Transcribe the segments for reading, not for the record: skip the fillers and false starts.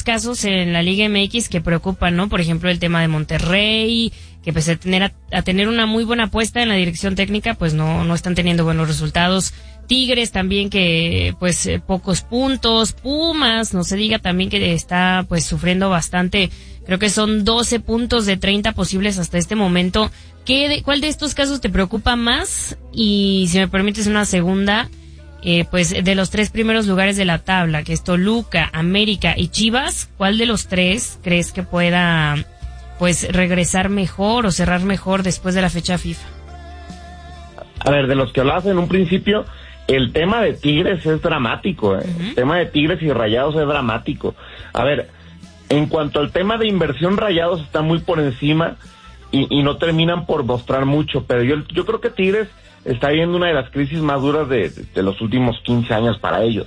casos en la Liga MX que preocupan, ¿no? Por ejemplo, el tema de Monterrey, que pese a tener una muy buena apuesta en la dirección técnica, pues no están teniendo buenos resultados. Tigres también, que pues pocos puntos. Pumas, no se diga, también que está pues sufriendo bastante. Creo que son 12 puntos de 30 posibles hasta este momento. ¿Cuál de estos casos te preocupa más? Y si me permites una segunda, pues de los 3 primeros lugares de la tabla, que es Toluca, América y Chivas, ¿cuál de los 3 crees que pueda pues regresar mejor o cerrar mejor después de la fecha FIFA? A ver, de los que hablabas en un principio, el tema de Tigres es dramático, Uh-huh. El tema de Tigres y Rayados es dramático. A ver, en cuanto al tema de inversión, Rayados está muy por encima y no terminan por mostrar mucho, pero yo creo que Tigres está viviendo una de las crisis más duras de los últimos 15 años para ellos.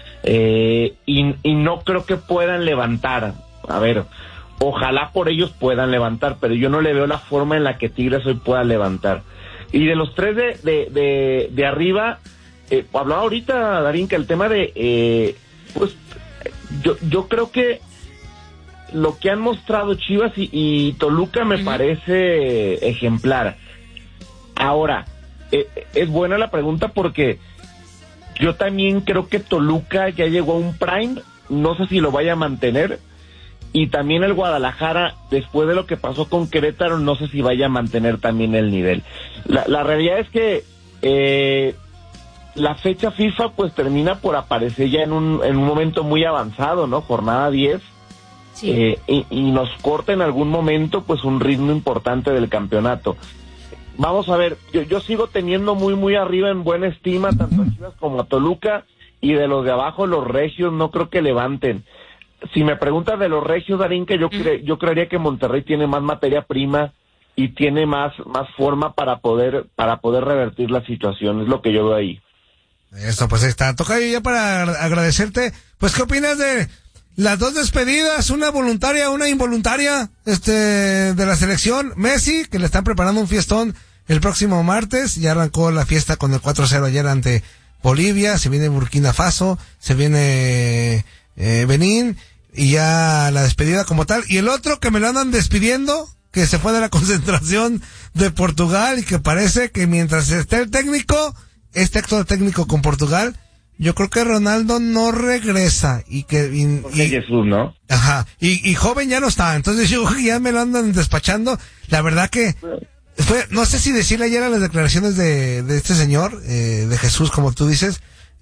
Y no creo que puedan levantar. A ver, ojalá por ellos puedan levantar, pero yo no le veo la forma en la que Tigres hoy pueda levantar. Y de los 3 de arriba, hablaba ahorita, Darín, que el tema de... pues yo creo que lo que han mostrado Chivas y Toluca me parece ejemplar. Ahora, es buena la pregunta porque yo también creo que Toluca ya llegó a un prime, no sé si lo vaya a mantener, y también el Guadalajara, después de lo que pasó con Querétaro, no sé si vaya a mantener también el nivel. La realidad es que la fecha FIFA pues termina por aparecer ya en un momento muy avanzado, ¿no? Jornada 10. Sí. Y nos corta en algún momento pues un ritmo importante del campeonato. Vamos a ver, yo sigo teniendo muy arriba en buena estima tanto a Chivas como a Toluca, y de los de abajo, los regios, no creo que levanten. Si me preguntas de los regios, Darín, que yo creería que Monterrey tiene más materia prima y tiene más forma para poder revertir la situación, es lo que yo veo ahí. Eso, pues ahí está. Tocayo, ya para agradecerte, pues ¿qué opinas de las 2 despedidas, una voluntaria, una involuntaria, de la selección? Messi, que le están preparando un fiestón el próximo martes, ya arrancó la fiesta con el 4-0 ayer ante Bolivia, se viene Burkina Faso, se viene Benín, y ya la despedida como tal. Y el otro que me lo andan despidiendo, que se fue de la concentración de Portugal, y que parece que mientras esté el técnico, este acto técnico con Portugal, yo creo que Ronaldo no regresa, y Jesús, ¿no? Ajá, y joven ya no está, entonces yo ya me lo andan despachando. La verdad que no sé si decirle ayer a las declaraciones de este señor, de Jesús, como tú dices,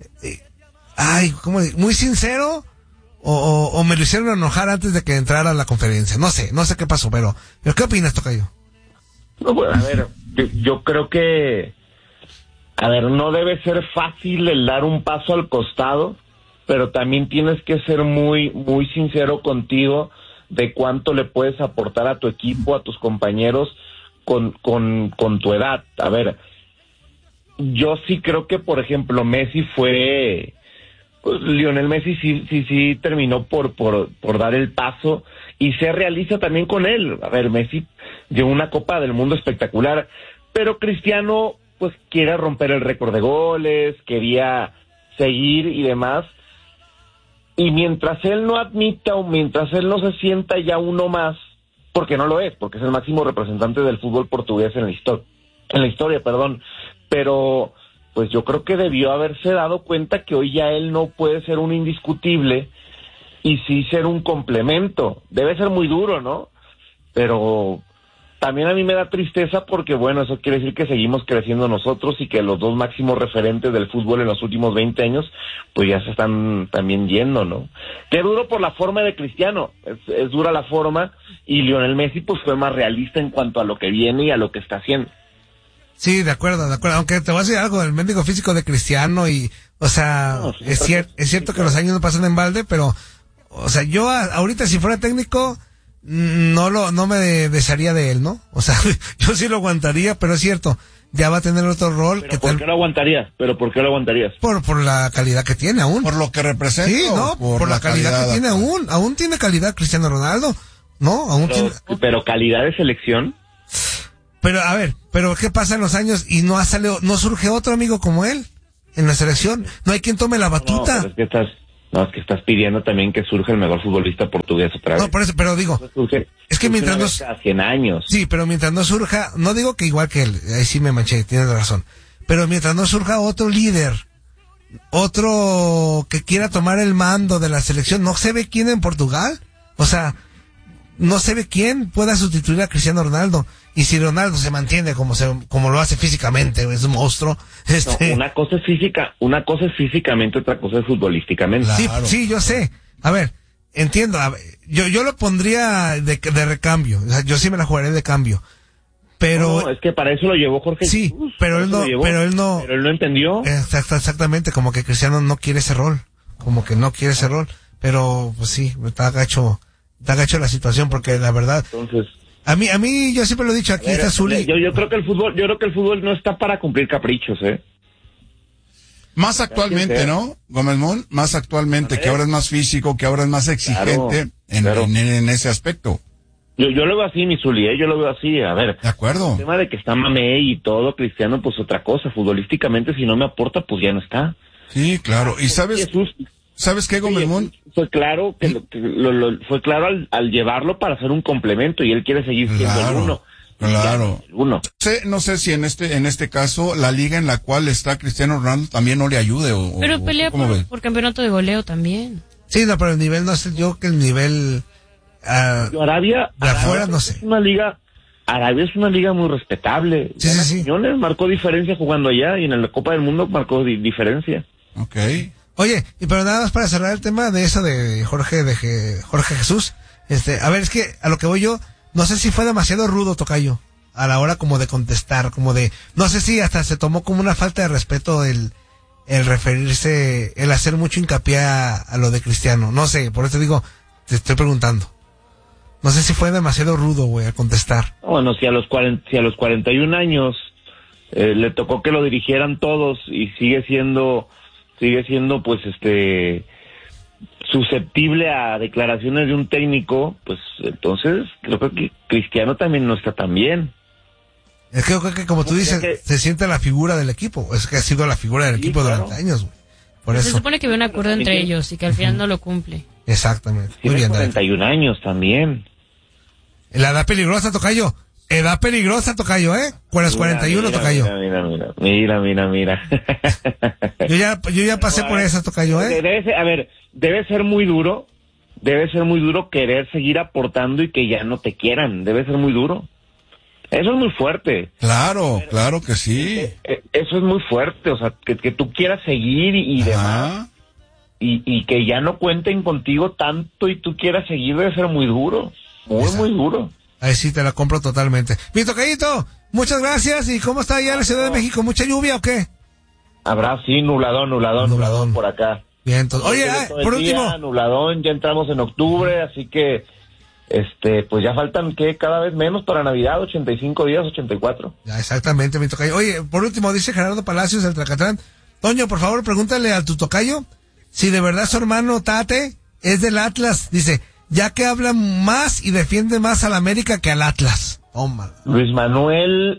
muy sincero, o me lo hicieron enojar antes de que entrara a la conferencia. No sé qué pasó, pero ¿qué opinas, Tocayo? No, bueno, a ver, yo creo que, a ver, no debe ser fácil el dar un paso al costado, pero también tienes que ser muy sincero contigo de cuánto le puedes aportar a tu equipo, a tus compañeros con tu edad. A ver, yo sí creo que, por ejemplo, Messi fue... Pues Lionel Messi sí terminó por dar el paso, y ser realista también con él. A ver, Messi llevó una Copa del Mundo espectacular, pero Cristiano pues quiere romper el récord de goles, quería seguir y demás, y mientras él no admita o mientras él no se sienta ya uno más, porque no lo es, porque es el máximo representante del fútbol portugués en la historia, pero pues yo creo que debió haberse dado cuenta que hoy ya él no puede ser un indiscutible y sí ser un complemento. Debe ser muy duro, ¿no? Pero también a mí me da tristeza porque, bueno, eso quiere decir que seguimos creciendo nosotros y que los 2 máximos referentes del fútbol en los últimos 20 años, pues ya se están también yendo, ¿no? Qué duro por la forma de Cristiano, es dura la forma, y Lionel Messi pues fue más realista en cuanto a lo que viene y a lo que está haciendo. Sí, de acuerdo, aunque te voy a decir algo del mendigo físico de Cristiano, y, o sea, no, es cierto que los años no pasan en balde, pero, o sea, yo ahorita si fuera técnico, no me desearía de él, ¿no? O sea, yo sí lo aguantaría, pero es cierto, ya va a tener otro rol. ¿Pero por qué lo aguantarías? Por la calidad que tiene aún. Por lo que representa. Sí, no, por la calidad que tiene aún tiene calidad Cristiano Ronaldo, ¿no? Pero calidad de selección. Pero, a ver, ¿qué pasa en los años y no surge otro amigo como él en la selección? No hay quien tome la batuta. No, pero es que No, es que estás pidiendo también que surja el mejor futbolista portugués otra vez. No, por eso, pero digo, es que mientras no... Cada 100 años. Sí, pero mientras no surja, no digo que igual que él, ahí sí me manché, tienes razón, pero mientras no surja otro líder, otro que quiera tomar el mando de la selección, no se ve quién en Portugal, o sea, no se ve quién pueda sustituir a Cristiano Ronaldo. Y si Ronaldo se mantiene como lo hace físicamente, es un monstruo. No, una cosa es físicamente, otra cosa es futbolísticamente. Claro. Sí, yo sé. A ver, entiendo. A ver, yo lo pondría de recambio. O sea, yo sí me la jugaré de cambio. Pero no, es que para eso lo llevó Jorge sí, Jesús. pero él no entendió. Exactamente, como que Cristiano no quiere ese rol. Como que no quiere ese rol. Pero, pues sí, está gacho la situación, porque la verdad. Entonces. A mí, yo siempre lo he dicho, aquí está Zuli. Yo creo que el fútbol no está para cumplir caprichos, Más actualmente, ¿no? Gómez Moon, más actualmente, que ahora es más físico, que ahora es más exigente en ese aspecto. Yo lo veo así, mi Zuli, yo lo veo así, a ver. De acuerdo. El tema de que está Mamey y todo, Cristiano, pues otra cosa, futbolísticamente, si no me aporta, pues ya no está. Sí, claro, y ¿sabes qué, Gómez Moon? Fue claro fue claro al llevarlo para hacer un complemento, y él quiere seguir siendo el uno. Claro. El uno. No sé si en este caso la liga en la cual está Cristiano Ronaldo también no le ayude pero pelea por campeonato de goleo también. Sí, no, pero el nivel no sé, yo que el nivel Arabia de afuera no sé. Arabia es una liga muy respetable. Sí. Quiñones marcó diferencia jugando allá, y en la Copa del Mundo marcó diferencia. Okay. Oye, pero nada más para cerrar el tema de eso de Jorge Jesús, a ver, es que a lo que voy yo, no sé si fue demasiado rudo, tocayo, a la hora como de contestar, no sé si hasta se tomó como una falta de respeto el referirse, el hacer mucho hincapié a lo de Cristiano, no sé, por eso digo, te estoy preguntando. No sé si fue demasiado rudo, güey, a contestar. Bueno, si a los 41 años le tocó que lo dirigieran todos y sigue siendo pues susceptible a declaraciones de un técnico, pues entonces creo que Cristiano también no está tan bien. Es que creo que como tú dices, se siente la figura del equipo, es que ha sido la figura del equipo durante años, güey. Por eso. Se supone que había un acuerdo entre ellos y que al final no lo cumple. Exactamente. Muy bien, 41 años también. La edad peligrosa, tocayo. Edad peligrosa, tocayo, Con las 41, tocayo. Mira. Yo ya pasé por esa, tocayo, Debe ser muy duro querer seguir aportando y que ya no te quieran. Debe ser muy duro. Eso es muy fuerte. Claro que sí. Eso es muy fuerte, o sea, que tú quieras seguir y demás. Y que ya no cuenten contigo tanto y tú quieras seguir, debe ser muy duro. Muy duro. Ahí sí te la compro totalmente. Mi tocayito, muchas gracias. ¿Y cómo está allá en la Ciudad de México? ¿Mucha lluvia o qué? Habrá, sí, nubladón por acá. Bien, entonces. Oye, por último. Nubladón, ya entramos en octubre, así que, pues ya faltan, cada vez menos para Navidad, 85 días, 84. Ya, exactamente, mi tocayo. Oye, por último, dice Gerardo Palacios, del Tracatrán. Toño, por favor, pregúntale a tu tocayo si de verdad su hermano Tate es del Atlas. Dice, ya que habla más y defiende más al América que al Atlas. Toma. Luis Manuel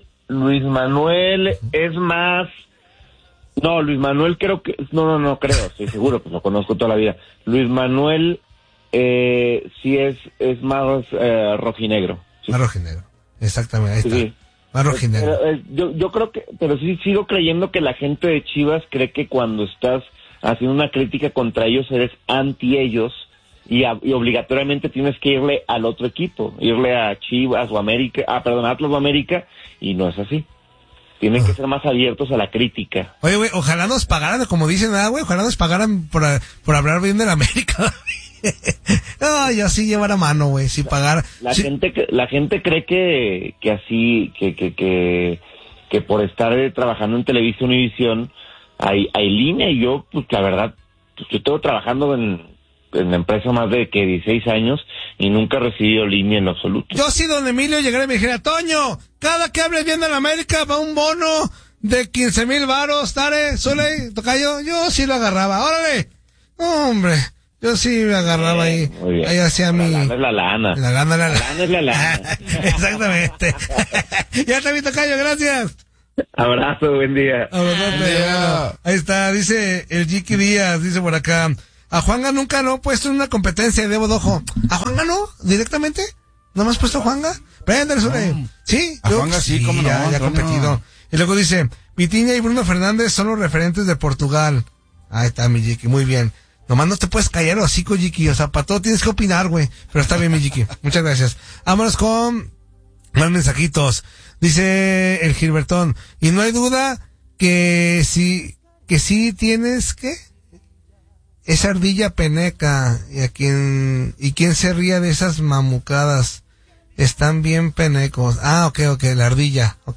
es más... No, Luis Manuel creo que... No creo, estoy seguro, pues lo conozco toda la vida. Luis Manuel sí es más rojinegro. Sí. Más rojinegro, exactamente, ahí está. Sí. Más rojinegro. Yo creo que... Pero sí sigo creyendo que la gente de Chivas cree que cuando estás haciendo una crítica contra ellos eres anti ellos y obligatoriamente tienes que irle al otro equipo, irle a Chivas o América, Atlas o América, y no es así. Tienen que ser más abiertos a la crítica. Oye, güey, ojalá nos pagaran, como dicen, güey, ojalá nos pagaran por hablar bien de la América. No, yo sí llevar a mano, güey, sin pagar. La gente cree que así, que por estar trabajando en Televisa Univisión hay línea, y yo, pues la verdad, pues yo estoy trabajando en la empresa más de 16 años y nunca he recibido línea en lo absoluto. Yo sí, don Emilio, llegaré y me dijera, Toño, cada que hables bien de la América va un bono de 15,000 varos, Tare, Sole, tocayo, yo sí lo agarraba, órale, hombre, yo sí lo agarraba ahí hacía mi... La lana es la lana. La lana es la lana. Exactamente. Ya está mi tocayo, gracias. Abrazo, buen día. Ahí está, dice el Jiki Díaz, dice por acá, A Juanga nunca lo he puesto en una competencia de Bodojo. ¿A Juanga no? ¿Directamente? ¿No me has puesto a Juanga? Préndale, Sole. ¿Sí? A Juanga sí, cómo no. Ya ha competido. Y luego dice, Vitiña y Bruno Fernández son los referentes de Portugal. Ahí está, mi Jiki, muy bien. Nomás no te puedes callar, hocico, Jiki. O sea, para todo tienes que opinar, güey. Pero está bien, mi Jiki. Muchas gracias. Vámonos con más mensajitos. Dice el Gilbertón. Y no hay duda que sí tienes, ¿qué? Esa ardilla peneca. Y quién se ría de esas mamucadas. Están bien penecos. Ah, ok, la ardilla. Ok.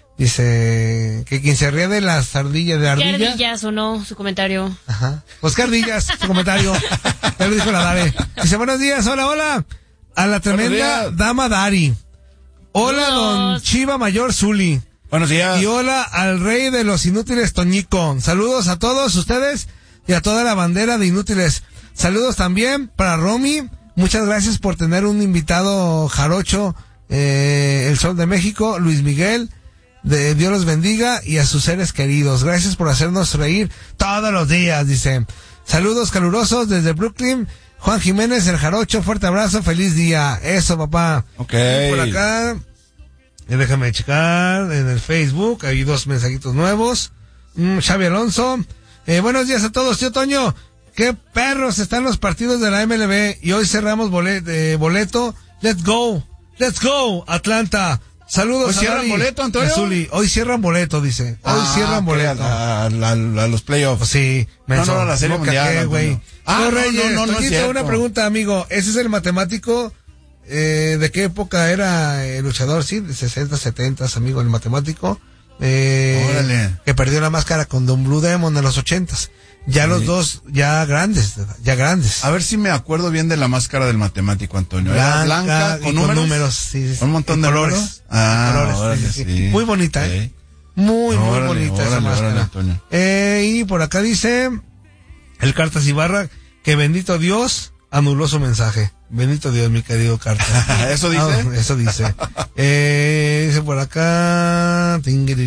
Dice que quien se ríe de las ardillas, de ardilla. ¿Qué ardillas o no? Su comentario. Ajá. Pues qué ardillas, su comentario. Ya lo dijo la Dare. Dice, buenos días, hola. A la tremenda dama Dari. Hola, don Chiva Mayor Zuli. Buenos días. Y hola al rey de los inútiles Toñico. Saludos a todos ustedes y a toda la bandera de inútiles. Saludos también para Romy. Muchas gracias por tener un invitado jarocho, el Sol de México, Luis Miguel. Dios los bendiga y a sus seres queridos. Gracias por hacernos reír todos los días, dice. Saludos calurosos desde Brooklyn. Juan Jiménez, el jarocho, fuerte abrazo, feliz día. Eso, papá. Ok. Y por acá, déjame checar en el Facebook, hay 2 mensajitos nuevos. Xavi Alonso. Buenos días a todos, tío Toño. Qué perros están los partidos de la MLB y hoy cerramos boleto. Let's go, Atlanta. Saludos. ¿Hoy cierran boleto, Antonio? Azuli. Hoy cierran boleto, dice. Hoy cierran boleto. A los playoffs. Sí. No, la serie mundial, güey. No, es cierto. Una pregunta, amigo. ¿Ese es el matemático? ¿De qué época era el luchador? Sí, de 60, 70, amigo, el matemático. Órale. Que perdió la máscara con Don Blue Demon en los 80s. Ya los dos, ya grandes. A ver si me acuerdo bien de la máscara del matemático, Antonio. Era blanca con números. Sí. Un montón de colores. Colores, sí. Muy bonita, Muy bonita esa máscara. Y por acá dice el Cartas Ibarra que bendito Dios anuló su mensaje. Bendito Dios, mi querido Cartas. ¿Eso dice? Eso dice. Dice por acá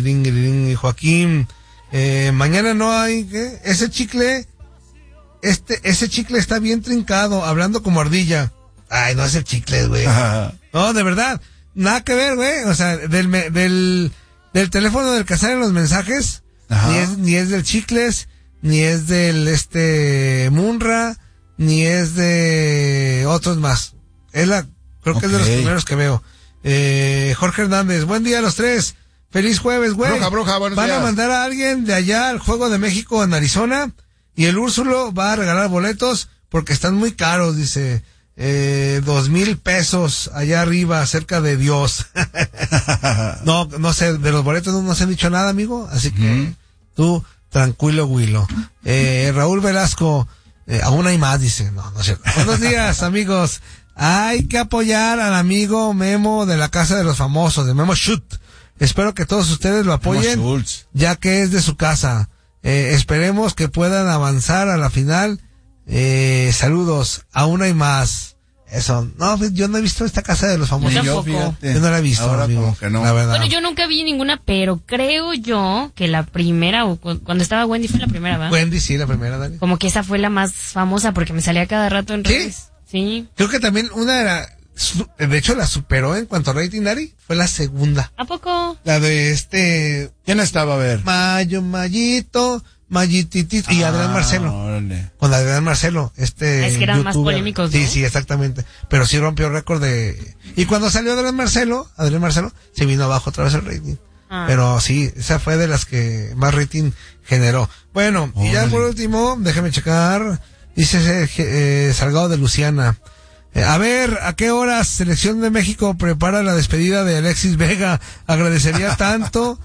Joaquín. Mañana no hay, ¿qué? Ese chicle está bien trincado, hablando como ardilla. Ay, no es el chicle, güey. No, de verdad, nada que ver, güey. O sea, del teléfono del que salen los mensajes, ni es del chicles, ni es del Munra, ni es de otros más. Creo que es de los primeros que veo. Jorge Hernández, buen día a los 3. Feliz jueves, güey. Bruja, buenos Van días. a mandar a alguien de allá al Juego de México en Arizona y el Úrsulo va a regalar boletos porque están muy caros, dice. 2,000 pesos allá arriba, cerca de Dios. No sé, de los boletos no se han dicho nada, amigo. Así que tú, tranquilo, Willow. Raúl Velasco, aún hay más, dice. No es cierto. Buenos días, amigos. Hay que apoyar al amigo Memo de la Casa de los Famosos, de Memo Shoot. Espero que todos ustedes lo apoyen, ya que es de su casa. Esperemos que puedan avanzar a la final. Saludos. Aún hay más. Eso. No, yo no he visto esta Casa de los Famosos. Yo no la he visto, ahora amigo. como que no. La verdad. Bueno, yo nunca vi ninguna, pero creo yo que la primera, o cuando estaba Wendy fue la primera, ¿va? Wendy, sí, la primera, Dani. Como que esa fue la más famosa porque me salía cada rato en redes. Sí. Creo que también una era... De hecho, la superó en cuanto a rating, Dari. Fue la segunda. ¿A poco? La de ¿Quién estaba a ver? Mayititito. Y Adrián Marcelo. Órale. Con Adrián Marcelo, Es que eran más polémicos, ¿no? Sí, exactamente. Pero sí rompió récord Y cuando salió Adrián Marcelo, se vino abajo otra vez el rating. Pero sí, esa fue de las que más rating generó. Bueno, y ya por último, déjame checar. Dice Salgado de Luciana. A ver, ¿a qué horas Selección de México prepara la despedida de Alexis Vega? Agradecería tanto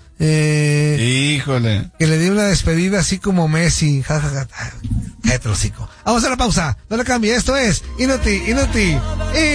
híjole, que le dé una despedida así como Messi. Cállate el hocico. Vamos a la pausa, no le cambie. Esto es Inútil.